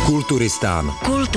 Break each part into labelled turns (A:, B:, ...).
A: Kulturistán.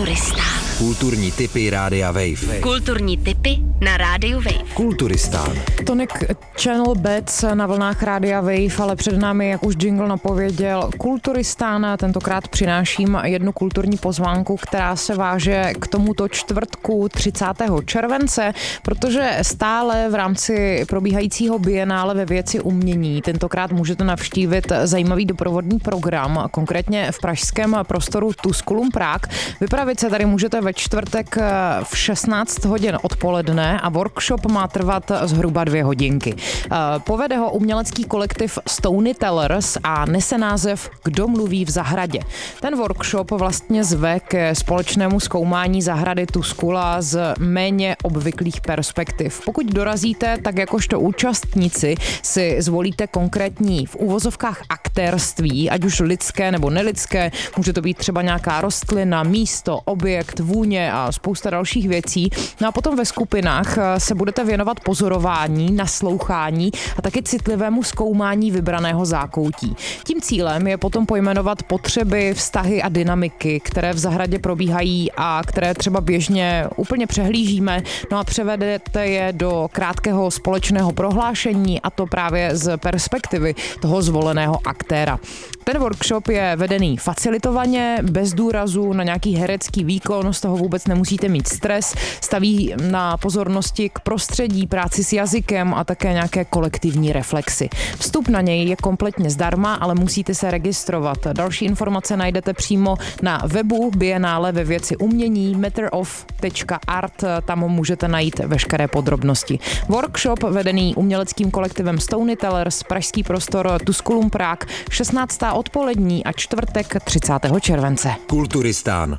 A: Kulturní tipy Rádia Wave.
B: Kulturní tipy na Rádiu Wave.
A: Kulturistán.
C: Tonic Channel Beds na vlnách Rádia Wave, ale před námi, jak už jingle napověděl, Kulturistán. Tentokrát přináším jednu kulturní pozvánku, která se váže k tomuto čtvrtku 30. července, protože stále v rámci probíhajícího bienále ve věci umění tentokrát můžete navštívit zajímavý doprovodný program, konkrétně v pražském prostoru Tusculum Prague. Vypravit se tady můžete ve čtvrtek v 16 hodin odpoledne a workshop má trvat zhruba 2 hodinky. Povede ho umělecký kolektiv Storytellers a nese název Kdo mluví v zahradě. Ten workshop vlastně zve ke společnému zkoumání zahrady Tuscula z méně obvyklých perspektiv. Pokud dorazíte, tak jakožto účastníci si zvolíte konkrétní v uvozovkách aktérství, ať už lidské nebo nelidské, může to být třeba nějaká rostlina, místo, objekt, vůně a spousta dalších věcí. No a potom ve skupinách se budete věnovat pozorování, naslouchání a taky citlivému zkoumání vybraného zákoutí. Tím cílem je potom pojmenovat potřeby, vztahy a dynamiky, které v zahradě probíhají a které třeba běžně úplně přehlížíme, no a převedete je do krátkého společného prohlášení, a to právě z perspektivy toho zvoleného aktéra. Ten workshop je vedený facilitovaně, bez důrazu na nějaký herecký výkon, z toho vůbec nemusíte mít stres, staví na pozornosti k prostředí, práci s jazykem a také nějaké kolektivní reflexy. Vstup na něj je kompletně zdarma, ale musíte se registrovat. Další informace najdete přímo na webu Bienále ve věci umění matterof.art, tam můžete najít veškeré podrobnosti. Workshop vedený uměleckým kolektivem Storytellers, pražský prostor Tusculum Prague, 16. odpolední a čtvrtek 30. července.
A: Kulturistán.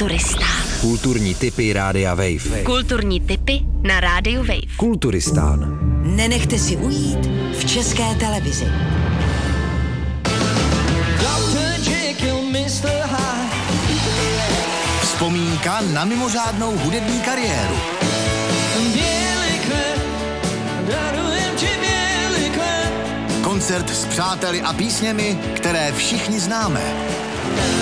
A: Kulturní tipy Rádia Wave.
B: Kulturní tipy na Rádiu Wave.
A: Kulturistán.
D: Nenechte si ujít v České televizi.
E: Vzpomínka na mimořádnou hudební kariéru. Koncert s přáteli a písněmi, které všichni známe.